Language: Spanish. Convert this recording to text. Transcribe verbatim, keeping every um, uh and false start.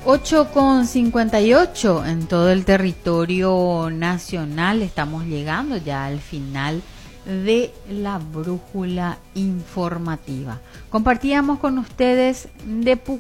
ocho con cincuenta y ocho en todo el territorio nacional. Estamos llegando ya al final de la brújula informativa. Compartíamos con ustedes de